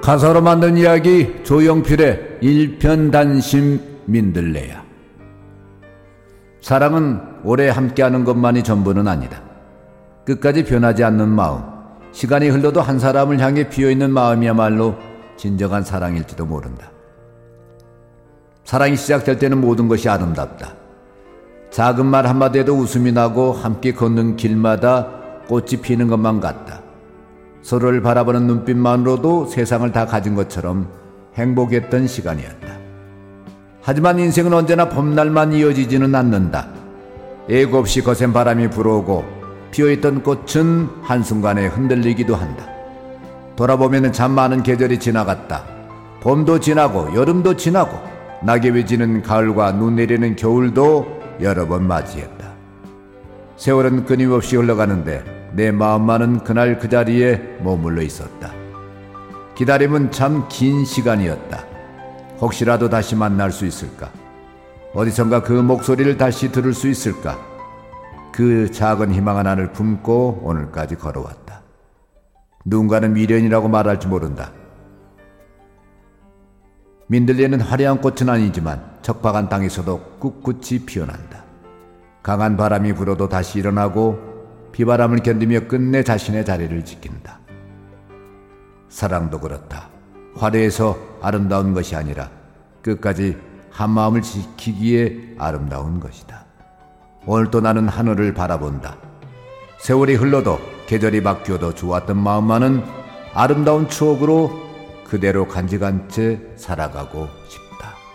가사로 만든 이야기 조용필의 일편단심 민들레야. 사랑은 오래 함께하는 것만이 전부는 아니다. 끝까지 변하지 않는 마음, 시간이 흘러도 한 사람을 향해 비어있는 마음이야말로 진정한 사랑일지도 모른다. 사랑이 시작될 때는 모든 것이 아름답다. 작은 말 한마디에도 웃음이 나고 함께 걷는 길마다 꽃이 피는 것만 같다. 서로를 바라보는 눈빛만으로도 세상을 다 가진 것처럼 행복했던 시간이었다. 하지만 인생은 언제나 봄날만 이어지지는 않는다. 예고 없이 거센 바람이 불어오고 피어있던 꽃은 한순간에 흔들리기도 한다. 돌아보면 참 많은 계절이 지나갔다. 봄도 지나고 여름도 지나고 낙엽이 지는 가을과 눈 내리는 겨울도 여러 번 맞이했다. 세월은 끊임없이 흘러가는데 내 마음만은 그날 그 자리에 머물러 있었다. 기다림은 참 긴 시간이었다. 혹시라도 다시 만날 수 있을까? 어디선가 그 목소리를 다시 들을 수 있을까? 그 작은 희망 하나를 품고 오늘까지 걸어왔다. 누군가는 미련이라고 말할지 모른다. 민들레는 화려한 꽃은 아니지만 척박한 땅에서도 꿋꿋이 피어난다. 강한 바람이 불어도 다시 일어나고 비바람을 견디며 끝내 자신의 자리를 지킨다. 사랑도 그렇다. 화려해서 아름다운 것이 아니라 끝까지 한마음을 지키기에 아름다운 것이다. 오늘 또 나는 하늘을 바라본다. 세월이 흘러도 계절이 바뀌어도 좋았던 마음만은 아름다운 추억으로 그대로 간직한 채 살아가고 싶다.